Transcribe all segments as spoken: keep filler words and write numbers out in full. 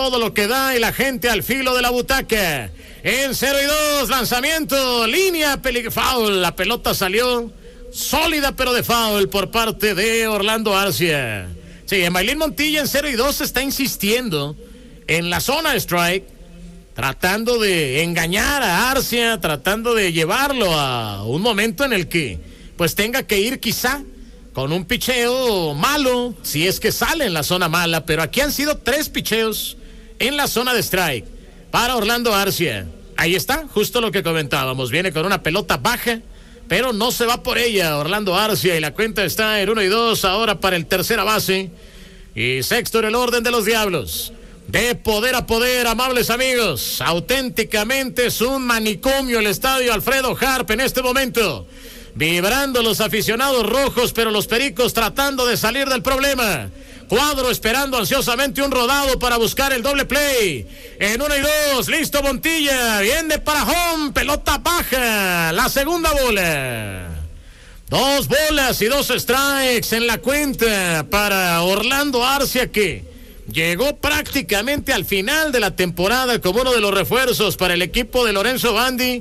todo lo que da y la gente al filo de la butaca. En cero y dos, lanzamiento, línea, pelig- foul. La pelota salió sólida, pero de foul por parte de Orlando Arcia. Sí, Emailín Montilla en cero y dos está insistiendo en la zona de strike, tratando de engañar a Arcia, tratando de llevarlo a un momento en el que pues tenga que ir quizá con un picheo malo, si es que sale en la zona mala, pero aquí han sido tres picheos en la zona de strike para Orlando Arcia. Ahí está, justo lo que comentábamos, viene con una pelota baja, pero no se va por ella Orlando Arcia y la cuenta está en uno y dos ahora para el tercera base y sexto en el orden de los Diablos. De poder a poder, amables amigos, auténticamente es un manicomio el estadio Alfredo Harp en este momento. Vibrando los aficionados rojos, pero los Pericos tratando de salir del problema. Cuadro esperando ansiosamente un rodado para buscar el doble play. En uno y dos, listo Montilla, viene para home, pelota baja, la segunda bola. Dos bolas y dos strikes en la cuenta para Orlando Arcia, que llegó prácticamente al final de la temporada como uno de los refuerzos para el equipo de Lorenzo Bandi.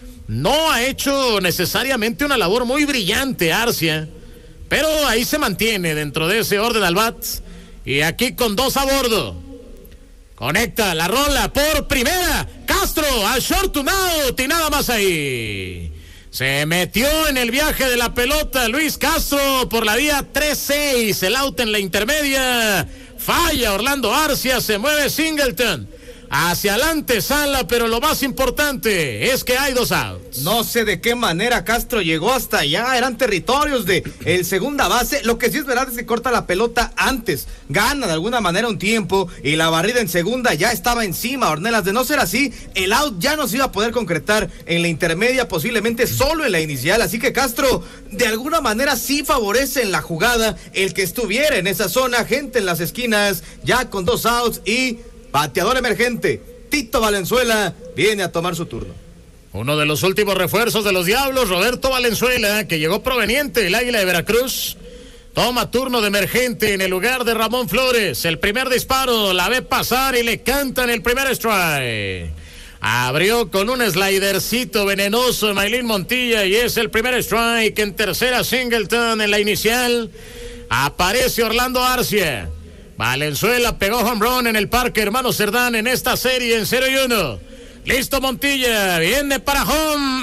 No ha hecho necesariamente una labor muy brillante Arcia, pero ahí se mantiene dentro de ese orden al bat. Y aquí con dos a bordo. Conecta la rola por primera. Castro al short to out y nada más ahí. Se metió en el viaje de la pelota Luis Castro por la vía tres seis. El out en la intermedia. Falla Orlando Arcia, se mueve Singleton hacia adelante Sala, pero lo más importante es que hay dos outs. No sé de qué manera Castro llegó hasta allá, eran territorios de el segunda base. Lo que sí es verdad es que corta la pelota antes, gana de alguna manera un tiempo y la barrida en segunda ya estaba encima Ornelas. De no ser así, el out ya no se iba a poder concretar en la intermedia, posiblemente solo en la inicial. Así que Castro de alguna manera sí favorece en la jugada el que estuviera en esa zona, gente en las esquinas, ya con dos outs y bateador emergente, Tito Valenzuela, viene a tomar su turno. Uno de los últimos refuerzos de los Diablos, Roberto Valenzuela, que llegó proveniente del Águila de Veracruz, toma turno de emergente en el lugar de Ramón Flores. El primer disparo, la ve pasar y le cantan el primer strike. Abrió con un slidercito venenoso Emailín Montilla y es el primer strike. En tercera Singleton en la inicial. Aparece Orlando Arcia. Valenzuela pegó home run en el Parque Hermano Cerdán en esta serie en cero y uno. Listo Montilla, viene para home,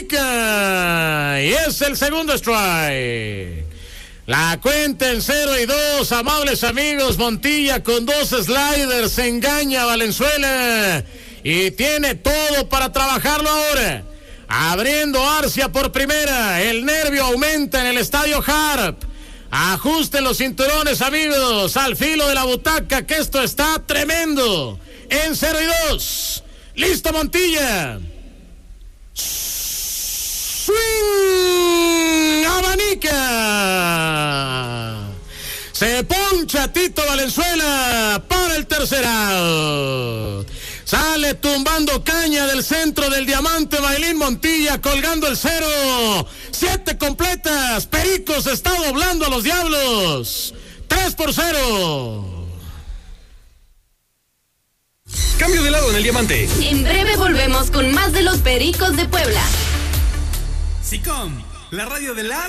abanica y es el segundo strike. La cuenta en cero y dos, amables amigos. Montilla con dos sliders engaña a Valenzuela y tiene todo para trabajarlo ahora. Abriendo Arcia por primera, el nervio aumenta en el estadio Harp. Ajusten los cinturones, amigos, al filo de la butaca, que esto está tremendo. En cero y dos. Listo Montilla. Swing. Abanica. Se poncha Tito Valenzuela para el tercer out. Sale tumbando caña del centro del diamante Emailín Montilla, colgando el cero. Siete completas. Pericos está doblando a los Diablos. Tres por cero. Cambio de lado en el diamante. En breve volvemos con más de los Pericos de Puebla. SICOM, la radio de la